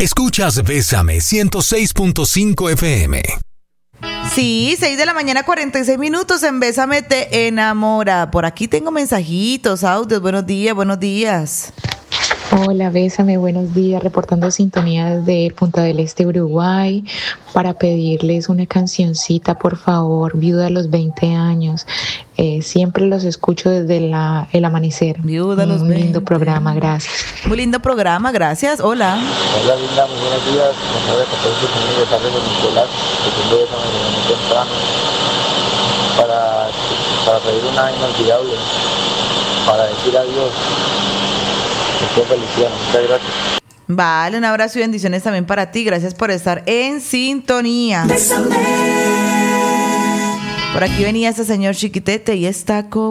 Escuchas Bésame 106.5 FM. Sí, 6 de la mañana, 46 minutos en Bésame te enamora. Por aquí tengo mensajitos, audios. Buenos días, buenos días. Hola, Bésame, buenos días, reportando sintonía desde Punta del Este, Uruguay, para pedirles una cancioncita, por favor, Viuda a los 20 años. Siempre los escucho desde el amanecer. Viuda a los 20. Un lindo programa, gracias. Muy lindo programa, gracias. Hola. Hola, Linda, muy buenos días. Como de 14 aniversario de Nicolás, que tengo Bésame muy temprano, para pedir una inolvidable, para decir adiós. Felicidades, muchas gracias. Vale, un abrazo y bendiciones también para ti. Gracias por estar en sintonía. Bésame. Por aquí venía este señor Chiquitete y está